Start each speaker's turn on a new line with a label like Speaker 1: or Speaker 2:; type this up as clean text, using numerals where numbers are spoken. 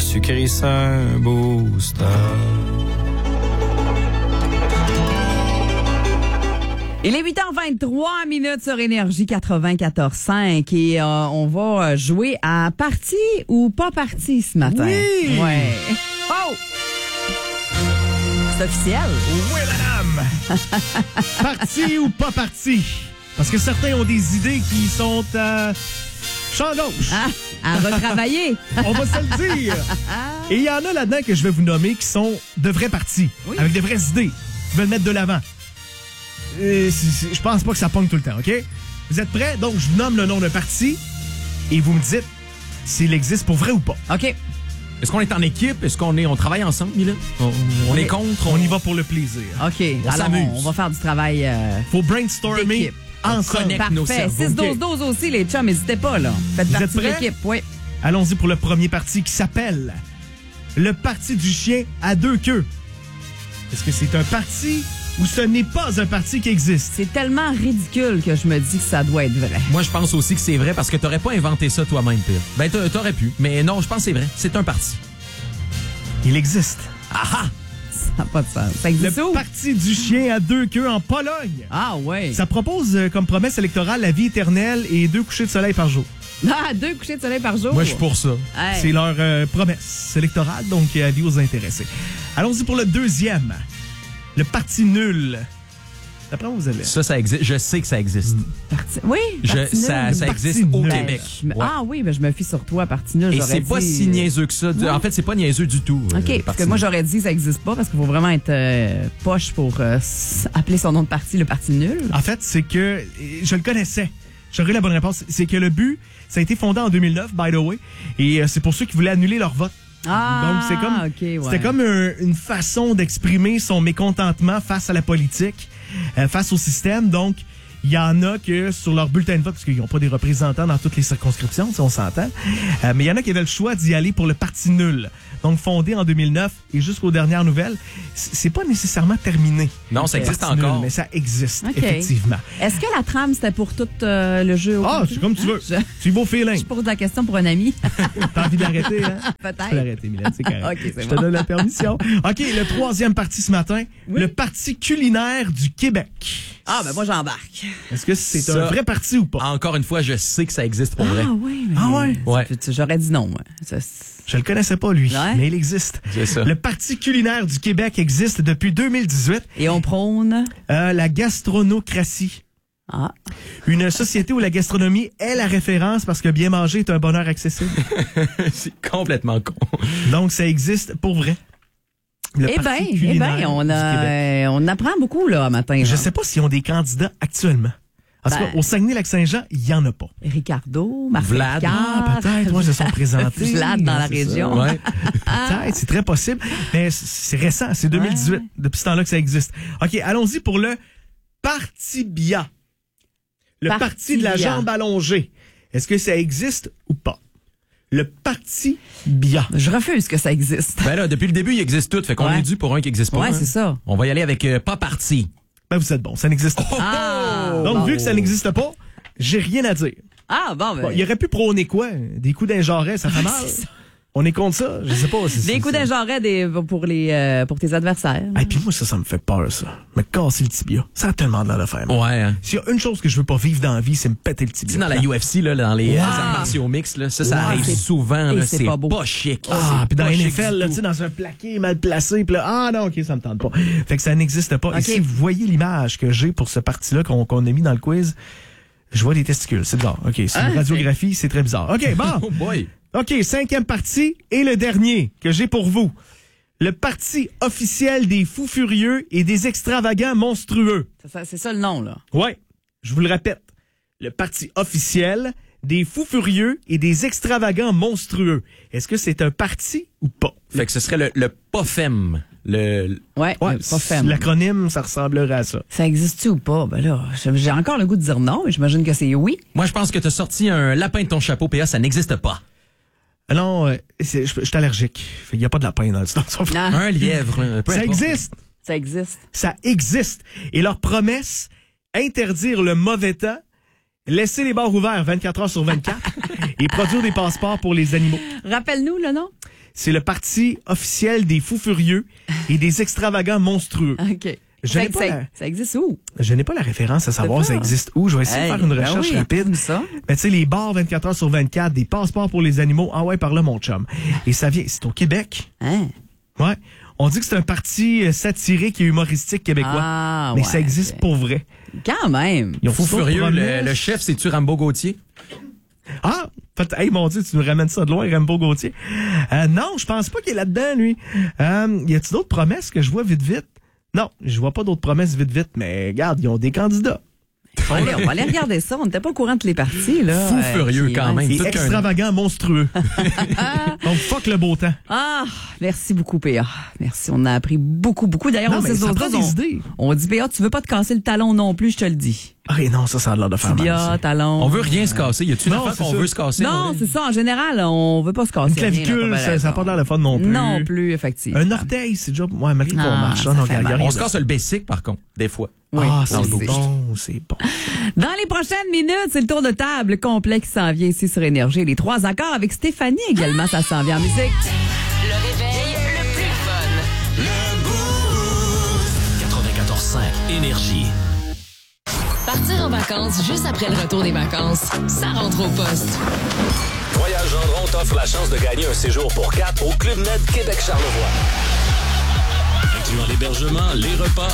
Speaker 1: sucré, c'est un booster.
Speaker 2: Il est 8h23 sur Énergie 94.5 et on va jouer à partie ou pas partie ce matin.
Speaker 3: Oui!
Speaker 2: Ouais. Oh! C'est officiel.
Speaker 3: Oui, madame! Parti ou pas parti? Parce que certains ont des idées qui sont champ gauche.
Speaker 2: Ah, à retravailler.
Speaker 3: On va se le dire. Et il y en a là-dedans que je vais vous nommer qui sont de vrais partis,
Speaker 2: Oui.
Speaker 3: avec de vraies idées, qui veulent mettre de l'avant. Je pense pas que ça pogne tout le temps, OK? Vous êtes prêts? Donc, je vous nomme le nom d'un parti et vous me dites s'il existe pour vrai ou pas.
Speaker 2: OK.
Speaker 4: Est-ce qu'on est en équipe? Est-ce qu'on travaille ensemble, Mila? On est contre?
Speaker 3: On y va pour le plaisir.
Speaker 2: OK.
Speaker 4: On
Speaker 2: Alors,
Speaker 4: s'amuse.
Speaker 2: on va faire du travail
Speaker 3: Faut brainstormer
Speaker 2: d'équipe.
Speaker 3: ensemble.
Speaker 4: connecte nos
Speaker 2: Parfait.
Speaker 4: cerveaux.
Speaker 2: 6-12-12 aussi, les chums. N'hésitez pas, là. Faites
Speaker 3: Vous
Speaker 2: partie
Speaker 3: êtes
Speaker 2: de
Speaker 3: prêts?
Speaker 2: l'équipe. Oui.
Speaker 3: Allons-y pour le premier parti qui s'appelle le Parti du chien à deux queues. Est-ce que c'est un parti ou ce n'est pas un parti qui existe?
Speaker 2: C'est tellement ridicule que je me dis que ça doit être vrai.
Speaker 4: Moi, je pense aussi que c'est vrai parce que t'aurais pas inventé ça toi-même, Pire. Ben, t'aurais pu. Mais non, je pense que c'est vrai. C'est un parti.
Speaker 3: Il existe.
Speaker 4: Ah!
Speaker 2: Ça n'a pas de sens. Ça existe
Speaker 3: Le
Speaker 2: où?
Speaker 3: Parti du chien à deux queues en Pologne.
Speaker 2: Ah, ouais.
Speaker 3: Ça propose comme promesse électorale la vie éternelle et 2 couchers de soleil par jour.
Speaker 2: Ah, 2 couchers de soleil par jour.
Speaker 4: Moi, je suis pour ça.
Speaker 2: Hey.
Speaker 3: C'est leur promesse électorale, donc avis aux intéressés. Allons-y pour le deuxième. Le Parti nul. D'après moi, vous allez.
Speaker 4: Ça existe. Je sais que ça existe.
Speaker 2: Oui, parti
Speaker 4: Ça
Speaker 2: nul.
Speaker 4: existe
Speaker 3: Parti
Speaker 4: au
Speaker 3: nul.
Speaker 4: Québec.
Speaker 2: Ouais. Ah oui, ben je me fie sur toi, parti nul.
Speaker 4: Et
Speaker 2: j'aurais
Speaker 4: c'est pas
Speaker 2: dit-
Speaker 4: si niaiseux que ça. En fait, c'est pas niaiseux du tout.
Speaker 2: OK, parce
Speaker 4: Parti
Speaker 2: que moi,
Speaker 4: nul.
Speaker 2: j'aurais dit que ça n'existe pas parce qu'il faut vraiment être poche pour appeler son nom de parti le parti nul.
Speaker 3: En fait, c'est que je le connaissais. J'aurais eu la bonne réponse. C'est que le but, ça a été fondé en 2009, by the way, et c'est pour ceux qui voulaient annuler leur vote. Donc, c'est comme,
Speaker 2: OK, ouais.
Speaker 3: c'était comme une façon d'exprimer son mécontentement face à la politique, face au système. Donc, il y en a que sur leur bulletin de vote, parce qu'ils n'ont pas des représentants dans toutes les circonscriptions, si on s'entend, mais il y en a qui avaient le choix d'y aller pour le Parti nul. Donc, fondé en 2009 et jusqu'aux dernières nouvelles, c'est pas nécessairement terminé.
Speaker 4: Non, ça
Speaker 3: le
Speaker 4: existe
Speaker 3: Parti nul,
Speaker 4: encore.
Speaker 3: mais ça existe,
Speaker 2: OK.
Speaker 3: effectivement.
Speaker 2: Est-ce que la trame, c'était pour tout le jeu? au
Speaker 3: Ah,
Speaker 2: complet?
Speaker 3: c'est comme tu veux.
Speaker 2: Je
Speaker 3: Tu beau feeling.
Speaker 2: je pose la question pour un ami.
Speaker 3: T'as envie d'arrêter, hein? Tu peux
Speaker 2: Peut-être.
Speaker 3: l'arrêter, Mylène, c'est correct.
Speaker 2: OK, c'est
Speaker 3: Je
Speaker 2: bon.
Speaker 3: te donne la permission. OK, le troisième parti ce matin, le Parti culinaire du Québec.
Speaker 2: Ah, ben moi, j'embarque.
Speaker 3: Est-ce que c'est
Speaker 4: Ça-
Speaker 3: un vrai parti ou pas?
Speaker 4: Encore une fois, je sais que ça existe pour vrai.
Speaker 2: Ah oui, mais...
Speaker 3: Ah ouais?
Speaker 4: Ouais.
Speaker 2: J'aurais dit non, moi.
Speaker 3: Je le connaissais pas, lui,
Speaker 2: Ouais.
Speaker 3: mais il existe.
Speaker 4: C'est ça.
Speaker 3: Le Parti culinaire du Québec existe depuis 2018.
Speaker 2: Et on prône...
Speaker 3: La gastronocratie.
Speaker 2: Ah,
Speaker 3: Une société où la gastronomie est la référence parce que bien manger est un bonheur accessible.
Speaker 4: C'est complètement con.
Speaker 3: Donc, ça existe pour vrai. Le
Speaker 2: eh
Speaker 3: Parti
Speaker 2: bien,
Speaker 3: culinaire
Speaker 2: on
Speaker 3: du Québec.
Speaker 2: on apprend beaucoup, là, matin.
Speaker 3: Je
Speaker 2: là.
Speaker 3: sais pas s'ils ont des candidats actuellement. En tout cas,
Speaker 2: Ben-
Speaker 3: au Saguenay-Lac-Saint-Jean, il y en a pas.
Speaker 2: Ricardo, Marc
Speaker 4: Vlad.
Speaker 3: Ah, peut-être. Moi, ils se sont présentés.
Speaker 2: Vlad dans la
Speaker 3: C'est ça.
Speaker 2: région.
Speaker 4: Ouais.
Speaker 3: Peut-être, c'est très possible. Mais c'est récent, c'est 2018.
Speaker 2: Ouais.
Speaker 3: Depuis ce temps-là que ça existe. OK, allons-y pour le Parti Bia. Le
Speaker 2: Parti
Speaker 3: parti de la
Speaker 2: Bia.
Speaker 3: jambe allongée. Est-ce que ça existe ou pas? Le Parti Bia.
Speaker 2: Je refuse que ça existe.
Speaker 4: Ben là, depuis le début, il existe tout. Fait qu'on
Speaker 2: Ouais.
Speaker 4: est dû pour un qui existe pas.
Speaker 2: Ouais,
Speaker 4: hein.
Speaker 2: c'est ça.
Speaker 4: On va y aller avec pas parti.
Speaker 3: Ben, vous êtes bon, ça n'existe pas.
Speaker 2: Ah,
Speaker 3: Donc,
Speaker 2: bon.
Speaker 3: vu que ça n'existe pas, j'ai rien à dire.
Speaker 2: Ah, bon, ben...
Speaker 3: Bon, il aurait pu prôner quoi? Des coups d'un jarret, ça fait mal.
Speaker 2: c'est ça.
Speaker 3: On est contre ça? Je sais pas.
Speaker 2: Des coups d'un jarret pour tes adversaires.
Speaker 3: Et puis moi, ça me fait peur, ça. Me casser le tibia. Ça a tellement de l'air de faire. mal.
Speaker 4: Ouais. Hein.
Speaker 3: S'il y a une chose que je veux pas vivre dans la vie, c'est me péter le
Speaker 4: Tu sais,
Speaker 3: tibia.
Speaker 4: dans la UFC, là, dans les
Speaker 3: Wow.
Speaker 4: arts martiaux mixtes, là, ça
Speaker 3: Wow.
Speaker 4: arrive
Speaker 2: C'est-
Speaker 4: souvent.
Speaker 2: et
Speaker 4: Là,
Speaker 2: c'est
Speaker 4: c'est
Speaker 2: pas beau.
Speaker 4: pas chic.
Speaker 3: Ah,
Speaker 4: C'est
Speaker 3: puis dans
Speaker 4: pas
Speaker 3: la
Speaker 4: chic
Speaker 3: NFL,
Speaker 4: du
Speaker 3: là,
Speaker 4: tout.
Speaker 3: tu sais, dans un plaqué mal placé, puis là, ah non, OK, ça me tente pas. Fait que ça n'existe pas.
Speaker 2: OK.
Speaker 3: Et si vous voyez l'image que j'ai pour ce parti-là qu'on a mis dans le quiz, je vois des testicules. C'est bizarre. OK, c'est une radiographie, c'est très bizarre. OK, bon.
Speaker 4: Oh boy.
Speaker 3: OK, cinquième parti et le dernier que j'ai pour vous. Le parti officiel des fous furieux et des extravagants monstrueux.
Speaker 2: C'est ça le nom, là.
Speaker 3: Ouais, je vous le répète. Le parti officiel des fous furieux et des extravagants monstrueux. Est-ce que c'est un parti ou pas?
Speaker 4: Fait que ce serait le POFEM.
Speaker 2: Ouais,
Speaker 3: Ouais,
Speaker 2: pas femme.
Speaker 3: l'acronyme, ça ressemblerait à ça.
Speaker 2: Ça existe-tu ou pas? Ben là, j'ai encore le goût de dire non, mais j'imagine que c'est oui.
Speaker 4: Moi, je pense que t'as sorti un lapin de ton chapeau, PA, ça n'existe pas.
Speaker 3: Non, je suis allergique. Il n'y a pas de lapin dans le son.
Speaker 2: Ah,
Speaker 4: Un lièvre, là, peu
Speaker 3: Ça
Speaker 4: importe.
Speaker 3: existe!
Speaker 2: ça existe.
Speaker 3: Ça existe. Et leur promesse, interdire le mauvais temps, laisser les bars ouverts 24 heures sur 24 et produire des passeports pour les animaux.
Speaker 2: Rappelle-nous le nom.
Speaker 3: c'est le parti officiel des fous furieux et des extravagants monstrueux.
Speaker 2: OK.
Speaker 3: Je n'ai pas
Speaker 2: Ça existe où?
Speaker 3: Je n'ai pas la référence à savoir ça existe où. Je vais essayer de faire une recherche rapide.
Speaker 2: Ça.
Speaker 3: Mais tu sais, les bars 24 heures sur 24, des passeports pour les animaux. Ah ouais, par là, mon chum. Et ça vient, c'est au Québec.
Speaker 2: Hein?
Speaker 3: Ouais. On dit que c'est un parti satirique et humoristique québécois.
Speaker 2: Ah,
Speaker 3: mais
Speaker 2: ouais,
Speaker 3: ça existe pour vrai.
Speaker 2: Quand même.
Speaker 3: Ils ont
Speaker 4: Fou
Speaker 3: toutes sortes de
Speaker 4: furieux,
Speaker 3: promesses.
Speaker 4: le chef, c'est-tu Rambo Gauthier?
Speaker 3: Ah! Hey, mon Dieu, tu nous ramènes ça de loin, Rambo Gauthier. Non, je pense pas qu'il est là-dedans, lui. Y a-t-il d'autres promesses que je vois vite? Non, je vois pas d'autres promesses vite, mais regarde, ils ont des candidats.
Speaker 2: Allez, on va aller regarder ça. On n'était pas au courant de les parties, là.
Speaker 4: Fou furieux,
Speaker 2: qui-
Speaker 4: quand même.
Speaker 3: Et
Speaker 4: Tout qu'un-
Speaker 3: extravagant, monstrueux. Donc, fuck le beau temps.
Speaker 2: Ah, merci beaucoup, PA. Merci, on a appris beaucoup. D'ailleurs,
Speaker 3: Non,
Speaker 2: on
Speaker 3: mais
Speaker 2: sait
Speaker 3: ça prend des idées.
Speaker 2: On dit, PA, tu veux pas te casser le talon non plus, je te le dis.
Speaker 3: Ah, et non, ça a l'air de faire mal.
Speaker 2: Tibia,
Speaker 3: aussi.
Speaker 2: talon.
Speaker 4: On veut rien se casser. Y a-tu une
Speaker 3: Non,
Speaker 4: affaire
Speaker 3: c'est
Speaker 4: qu'on
Speaker 3: ça.
Speaker 4: veut se casser?
Speaker 2: Non, c'est ça. En général, on veut pas se casser.
Speaker 3: Une clavicule,
Speaker 2: rien,
Speaker 3: ça n'a pas l'air de fun non plus.
Speaker 2: Non plus, effectivement.
Speaker 3: Un orteil, c'est déjà... Ouais, malgré qu'on
Speaker 2: Ah,
Speaker 3: marche.
Speaker 2: ça
Speaker 3: Non,
Speaker 2: fait
Speaker 3: regarde,
Speaker 2: mal.
Speaker 3: regarde,
Speaker 4: On se casse le basic, par contre, des fois.
Speaker 2: Oui,
Speaker 3: ah,
Speaker 2: on
Speaker 3: c'est
Speaker 2: le sait.
Speaker 3: bon, c'est bon.
Speaker 2: Dans les prochaines minutes, c'est le tour de table complet qui s'en vient ici sur Énergie. Les 3 accords avec Stéphanie également, ça s'en vient en musique.
Speaker 5: Le réveil le plus fun.
Speaker 6: 94.5 Énergie.
Speaker 5: Partir en vacances juste après le retour des vacances, ça rentre au poste.
Speaker 6: Voyage Gendron t'offre la chance de gagner un séjour pour 4 au Club Med Québec-Charlevoix. Incluant l'hébergement, les repas